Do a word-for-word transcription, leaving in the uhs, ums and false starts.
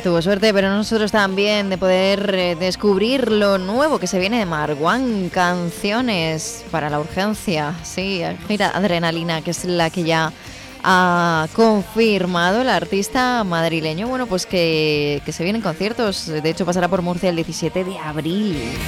tuvo suerte, pero nosotros también, de poder eh, descubrir lo nuevo que se viene de Marwan, canciones para la urgencia. Sí, gira Adrenalina, que es la que ya ha confirmado el artista madrileño. Bueno, pues que, que se vienen conciertos. De hecho, pasará por Murcia el diecisiete de abril.